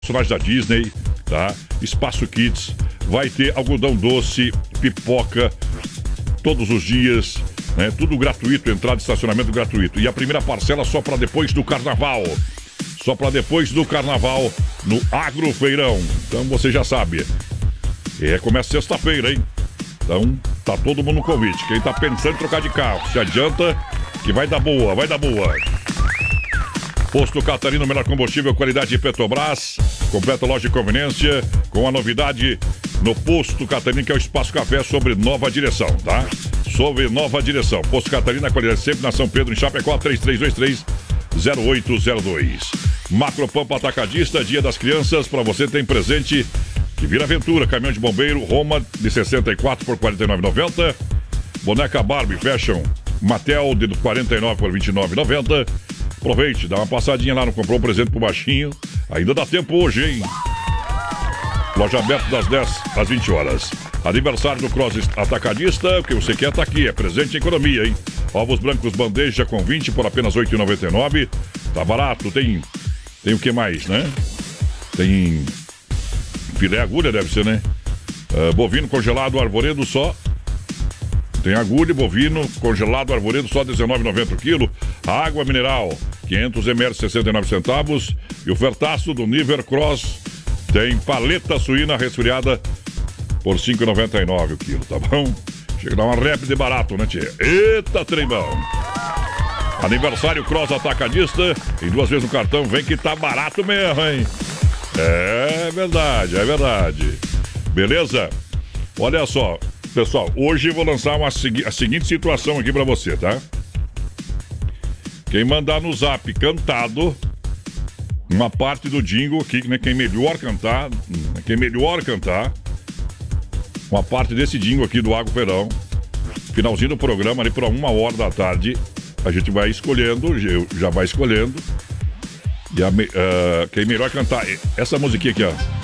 personagens da Disney, tá? Espaço Kids, vai ter algodão doce, pipoca, todos os dias, né? Tudo gratuito, entrada e estacionamento gratuito. E a primeira parcela só para depois do carnaval. Só para depois do carnaval no Agrofeirão. Então você já sabe. Começa sexta-feira, hein? Então tá todo mundo no convite. Quem tá pensando em trocar de carro, se adianta que vai dar boa, vai dar boa. Posto Catarina, melhor combustível, qualidade de Petrobras. Completa loja de conveniência com a novidade no Posto Catarina, que é o Espaço Café sobre nova direção, tá? Sobre nova direção. Posto Catarina, qualidade sempre na São Pedro, em Chapecó, 3323-0802. Macropampa Atacadista, Dia das Crianças, para você tem presente que vira aventura. Caminhão de bombeiro, Roma, de 64 por R$ 49,90. Boneca Barbie Fashion Mattel, de 49 por R$ 29,90. Aproveite, dá uma passadinha lá, não comprou um presente pro baixinho. Ainda dá tempo hoje, hein? Loja aberta das 10 às 20 horas. Aniversário do Cross Atacadista, o que você quer tá aqui, é presente em economia, hein? Ovos brancos bandeja com 20 por apenas R$ 8,99. Tá barato, tem o que mais, né? Tem filé agulha, deve ser, né? Bovino congelado arvoredo só. Tem agulha, bovino congelado arvoredo só R$19,90 o quilo. Água mineral 500 ml 69 centavos. E o ofertaço do Niver Cross tem paleta suína resfriada por R$5,99 o quilo, tá bom? Chega a dar uma rap de barato, né, tia? Eita, trembão! Aniversário Cross Atacadista, em 2 vezes no cartão, vem que tá barato mesmo, hein? É verdade, é verdade. Beleza? Olha só, pessoal, hoje eu vou lançar a seguinte situação aqui pra você, tá? Quem mandar no zap cantado uma parte do jingle aqui, né? Quem melhor cantar, uma parte desse jingle aqui do Agrofeirão, finalzinho do programa, ali por 1h da tarde, a gente vai escolhendo, já vai escolhendo. E quem melhor cantar essa musiquinha aqui, ó.